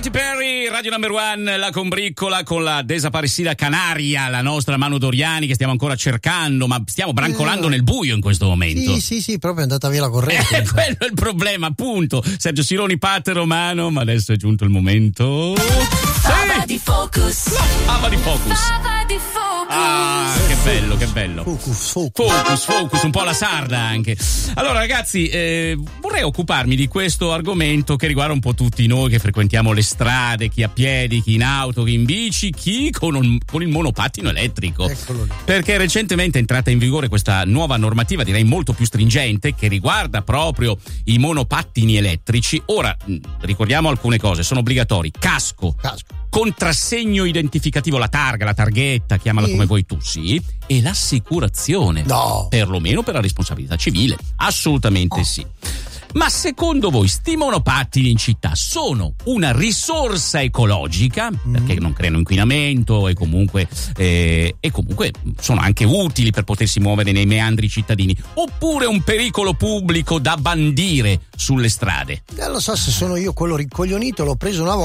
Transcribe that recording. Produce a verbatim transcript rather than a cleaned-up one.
Katy Perry, Radio Number One, la combriccola con la desaparecida Canaria, la nostra Manu Doriani che stiamo ancora cercando, ma stiamo brancolando eh, nel buio in questo momento. Sì, sì, sì, proprio è andata via la corrente. Eh, quello è il problema, appunto. Sergio Sironi, Pat Romano, ma adesso è giunto il momento. Fava di Focus. Fava di Focus. Fava di Focus. Ah, che bello, che bello. Focus, focus. Focus, focus, un po' alla sarda anche. Allora ragazzi, eh, vorrei occuparmi di questo argomento che riguarda un po' tutti noi che frequentiamo le strade, chi a piedi, chi in auto, chi in bici, chi con, un, con il monopattino elettrico. Eccolo lì. Perché recentemente è entrata in vigore questa nuova normativa, direi molto più stringente, che riguarda proprio i monopattini elettrici. Ora, ricordiamo alcune cose, sono obbligatori: casco, Casco. contrassegno identificativo, la targa, la targhetta, chiamala Sì. come vuoi tu, sì, e l'assicurazione. No. Perlomeno per la responsabilità civile. Assolutamente Oh. sì. Ma secondo voi sti monopattini in città sono una risorsa ecologica, perché non creano inquinamento e comunque, eh, e comunque sono anche utili per potersi muovere nei meandri cittadini, oppure un pericolo pubblico da bandire sulle strade? Eh, lo so se sono io quello ricoglionito, l'ho preso una volta.